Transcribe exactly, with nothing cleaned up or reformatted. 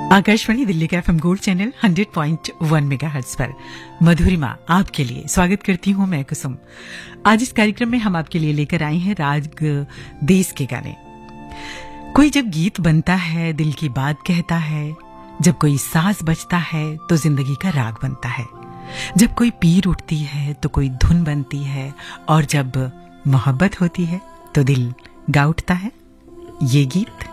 आकाशवाणी दिल्ली का FM gold channel hundred point one megahertz पर मधुरिमा आपके लिए स्वागत करती हूं मैं कुसुम। आज इस कार्यक्रम में हम आपके लिए लेकर आए हैं राग देश के गाने। कोई जब गीत बनता है दिल की बात कहता है, जब कोई साज बजता है तो जिंदगी का राग बनता है, जब कोई पीर उठती है तो कोई धुन बनती है, और जब मोहब्बत होती है तो दिल गा उठता है। ये गीत